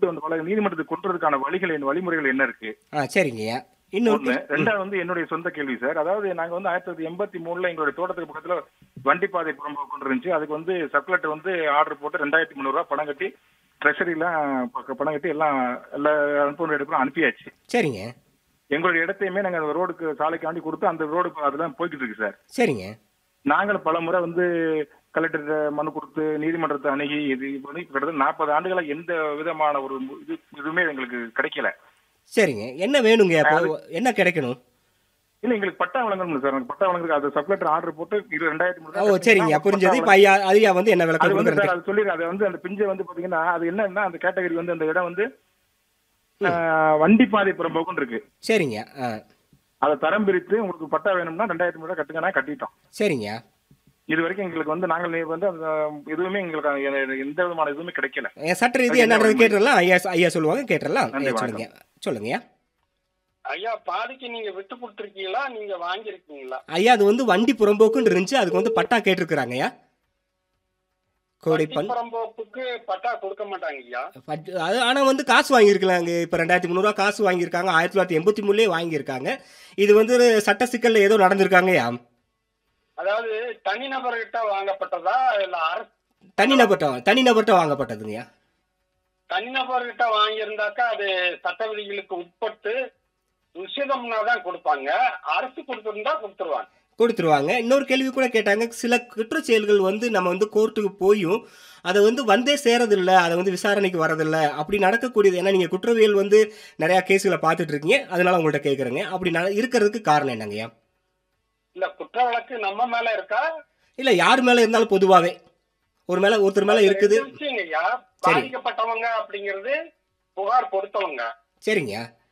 அந்த நீதிமன்றத்துக்கு கொண்டு வரதுக்கான வழிமுறைகள் என்ன இருக்கு? சரிங்கய்யா. ஒண்ணு. ரெண்டாவது வந்து என்னுடைய சொந்த கேள்வி சார். அதாவது நாங்க வந்து 1983 எங்களுடைய தோட்டத்துக்கு பக்கத்துல வண்டிப்பாதை புறம்போக்கு இருந்துச்சு. அதுக்கு வந்து சர்க்குலேட்டர் வந்து ஆர்டர் போட்டு ₹2300 பணம் கட்டி ட்ரெஷரிலாம் பணம் கட்டி எல்லாம் எல்லா அனுப்புற இடத்துக்கும் அனுப்பியாச்சு. சரிங்க. எங்களுடைய இடத்தையுமே நாங்க ரோடுக்கு சாலைக்காண்டி கொடுத்து அந்த ரோடு அதெல்லாம் போய்கிட்டு இருக்கு சார். சரிங்க. நாங்களும் பல முறை வந்து கலெக்டர் மனு கொடுத்து நீதிமன்றத்தை அணுகி இது பண்ணி கிட்டத்தட்ட 40 ஆண்டுகளா எந்த விதமான ஒரு இதுவுமே எங்களுக்கு கிடைக்கல. சரிங்க. என்ன வேணுங்க? என்ன கிடைக்கணும்? இல்ல எங்களுக்கு பட்டா வழங்கணும் சார். பட்டா வழங்குறதுக்கு அது சப்ளைட்டர் ஆர்டர் போட்டு 2003 ஓ சரிங்க, புரிஞ்சது. இப்ப ஐயா வந்து என்ன விளக்கம் கொடுக்குறாரு? அது சொல்லி அது வந்து அந்த பிஞ்சை வந்து பாத்தீங்கன்னா அது என்னன்னா அந்த கேட்டகரி வந்து அந்த இடம் வந்து வண்டிப்பாதை புறம்போக்குன்னு இருக்கு. சரிங்க. அதை தரம் பிரித்து உங்களுக்கு பட்டா வேணும்னா ₹2000 கட்டுங்கன்னா கட்டிட்டோம். சரிங்க. இது வரைக்கும் எங்களுக்கு வந்து நாங்கள் வந்து அந்த எதுவுமே எங்களுக்கு எந்த விதமான இதுவுமே கிடைக்கல. சட்ட ரீதி என்னன்றது கேட்டுறலாம். ஐயா சொல்லுவாங்க, கேட்டுறலாம். சொல்லுங்க சொல்லுங்க ஐயா. பாதிக்கு நீங்க விட்டு கொடுத்துருக்கீங்களா, நீங்க வாங்கிருக்கீங்களா? ஐயா அது வந்து வண்டி புறம்போக்குன்னு இருந்துச்சு, அதுக்கு வந்து பட்டா கேட்டிருக்கிறாங்க ஐயா. புறம்போக்குக்கு பட்டா கொடுக்க மாட்டாங்க ஐயா. அது ஆனா வந்து காசு வாங்கியிருக்கலாங்க. இப்ப ₹2300 காசு வாங்கியிருக்காங்க. 1983 வாங்கியிருக்காங்க. இது வந்து சட்ட சிக்கல்ல ஏதோ நடந்திருக்காங்க ஐயா. அதாவது தனிநபர்கிட்ட வாங்கப்பட்டதா இல்ல அரசு? தனிநபர்கிட்ட வாங்கப்பட்டதுங்கய்யா. தனிநபர்கிட்ட வாங்கியிருந்தாக்கா அது சட்ட விதிகளுக்கு உட்பட்டு விஷயம்னா தான் கொடுப்பாங்க. அரசு கொடுத்துருந்தா கொடுத்துருவாங்க. இன்னொரு கேள்வி கூட கேட்டாங்க. சில குற்றச் செயல்கள் வந்து நம்ம வந்து கோர்ட்டுக்கு போயும் அதை வந்து வந்தே சேரதில்லை, அதை வந்து விசாரணைக்கு வரதில்லை, அப்படி நடக்கக்கூடியது. ஏன்னா நீங்க குற்றவியல் வந்து நிறைய கேஸுகளை பார்த்துட்டு இருக்கீங்க, அதனால உங்கள்கிட்ட கேட்குறேங்க. அப்படி இருக்கிறதுக்கு காரணம் என்னங்கய்யா? இல்ல குற்ற வழக்கு நம்ம மேல இருக்கா இல்ல யார் மேல இருந்தாலும் பொதுவாவே ஒருத்தர் மேல இருக்குது. பாதிக்கப்பட்டவங்க அப்படிங்கிறது புகார் கொடுத்தவங்க. சரிங்க.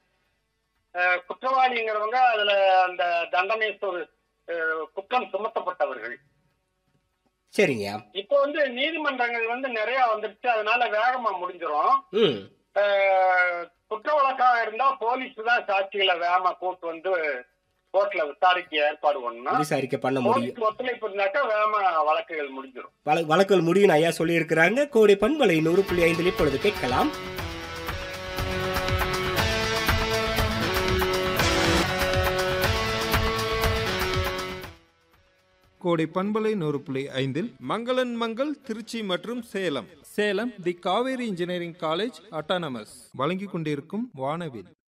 குற்றவாளிங்கிறவங்க அதுல அந்த தண்டனை குற்றம் சுமத்தப்பட்டவர்கள். சரிங்க. இப்போ வந்து நீதிமன்றங்கள் வந்து நிறைய வந்துருச்சு, அதனால வேகமா முடிஞ்சிடும். குற்ற வழக்காக இருந்தா போலீஸ் தான் சாட்சிகளை வேகமா கூட்டு வந்து கோர்ட்ல விசாரிக்க ஏற்பாடு பண்ண முடியும். ஒத்துழைப்பு இருந்தாக்கா வேகமா வழக்குகள் முடிஞ்சிடும். வழக்குகள் முடியும் ஐயா சொல்லி இருக்கிறாங்க. கோடை பண்பலை 100.5 இப்பொழுது கேட்கலாம். கோடை பண்பலை 100.5 மங்களன் மங்கள் திருச்சி மற்றும் சேலம் தி காவேரி இன்ஜினியரிங் காலேஜ் அட்டானமஸ் வழங்கிக் கொண்டிருக்கும் வானவில்.